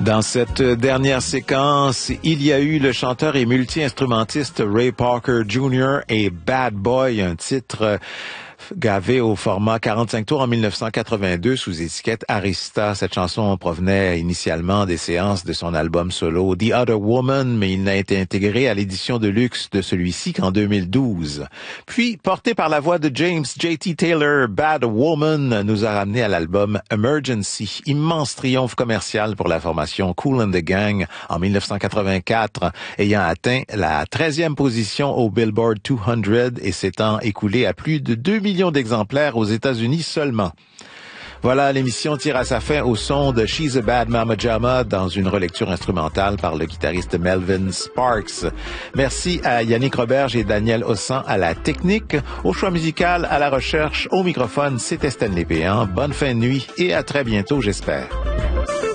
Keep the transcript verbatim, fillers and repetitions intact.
Dans cette dernière séquence, il y a eu le chanteur et multi-instrumentiste Ray Parker junior et Bad Boy, un titre gravé au format quarante-cinq tours en mille neuf cent quatre-vingt-deux sous étiquette Arista. Cette chanson provenait initialement des séances de son album solo The Other Woman, mais il n'a été intégré à l'édition de luxe de celui-ci qu'en deux mille douze. Puis, porté par la voix de James J T Taylor, Bad Woman nous a ramené à l'album Emergency, immense triomphe commercial pour la formation Kool and the Gang en mille neuf cent quatre-vingt-quatre, ayant atteint la treizième position au Billboard deux cents et s'étant écoulé à plus de deux millions d'exemplaires aux États-Unis seulement. Voilà, l'émission tire à sa fin au son de She's a Bad Mama Jama dans une relecture instrumentale par le guitariste Melvin Sparks. Merci à Yannick Roberge et Daniel Ossan à la technique, au choix musical, à la recherche, au microphone, c'était Stanley Péan. Bonne fin de nuit et à très bientôt, j'espère.